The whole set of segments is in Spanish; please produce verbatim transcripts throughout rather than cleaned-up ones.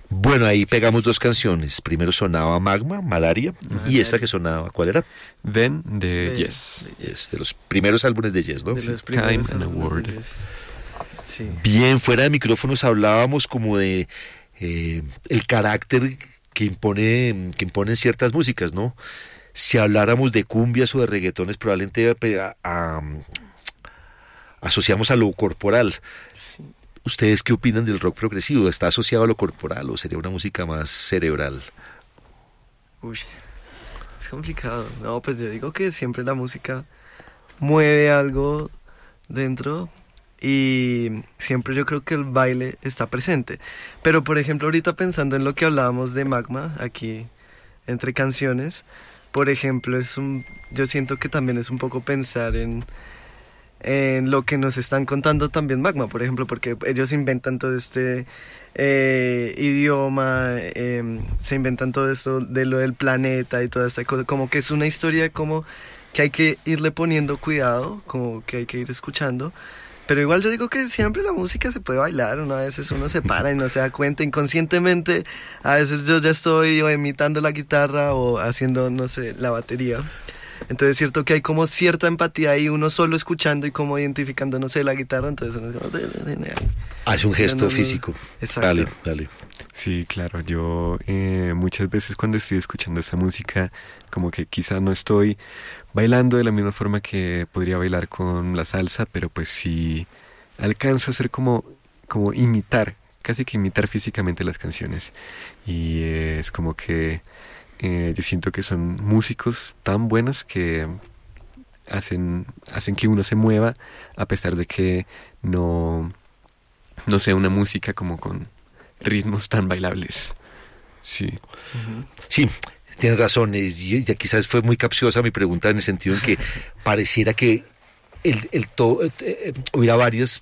Bueno, ahí pegamos dos canciones. Primero sonaba Magma, Malaria, Malaria. y esta que sonaba, ¿cuál era? Then de, De- Yes. de Es de los primeros álbumes de Yes, ¿no? De Sí. los Time primeros and a álbumes Word. de Yes. Sí. Bien, fuera de micrófonos hablábamos como de eh, el carácter que impone, que imponen ciertas músicas, ¿no? Si habláramos de cumbias o de reggaetones, probablemente a- a- asociamos a lo corporal. Sí. ¿Ustedes qué opinan del rock progresivo? ¿Está asociado a lo corporal o sería una música más cerebral? Uy, es complicado. No, pues yo digo que siempre la música mueve algo dentro y siempre yo creo que el baile está presente. Pero por ejemplo, ahorita pensando en lo que hablábamos de Magma aquí entre canciones, por ejemplo, es un yo siento que también es un poco pensar en en lo que nos están contando también Magma, por ejemplo, porque ellos inventan todo este eh, idioma, eh, se inventan todo esto de lo del planeta y toda esta cosa, como que es una historia como que hay que irle poniendo cuidado, como que hay que ir escuchando, pero igual yo digo que siempre la música se puede bailar, una veces uno se para y no se da cuenta inconscientemente, a veces yo ya estoy o imitando la guitarra o haciendo, no sé, la batería. Entonces es cierto que hay como cierta empatía ahí, uno solo escuchando y como identificando, no sé, la guitarra, entonces uno es como... Hace un gesto No, no, no. físico. Exacto. Dale, dale. Sí, claro, yo eh, muchas veces cuando estoy escuchando esta música, como que quizá no estoy bailando de la misma forma que podría bailar con la salsa, pero pues sí alcanzo a hacer como, como imitar, casi que imitar físicamente las canciones. Y eh, es como que eh, yo siento que son músicos tan buenos que hacen, hacen que uno se mueva a pesar de que no, no sea una música como con ritmos tan bailables. Sí. Uh-huh. Sí, tienes razón. eh, y ya quizás fue muy capciosa mi pregunta en el sentido en que pareciera que el, el to- eh, eh, hubiera varias,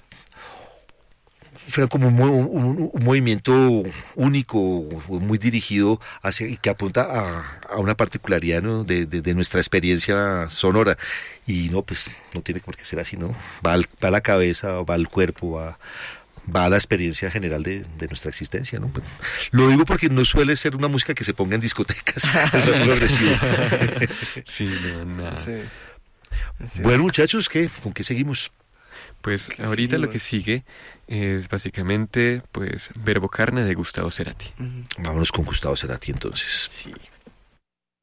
fuera como un, mo- un- un movimiento único, muy dirigido hacia y que apunta a, a una particularidad, ¿no? de, de, de nuestra experiencia sonora. Y no, pues no tiene por qué ser así, ¿no? Va, al- va a la cabeza, va al cuerpo, va, va a la experiencia general de, de nuestra existencia, ¿no? Pues, lo digo porque no suele ser una música que se ponga en discotecas, es muy progresivo. Sí, no, nada. Sí. Sí. Bueno, muchachos, ¿qué? ¿Con qué seguimos? Pues ¿Qué ahorita lo que seguimos? sigue es básicamente pues Verbo Carne de Gustavo Cerati. Ujú. Vámonos con Gustavo Cerati entonces. Sí.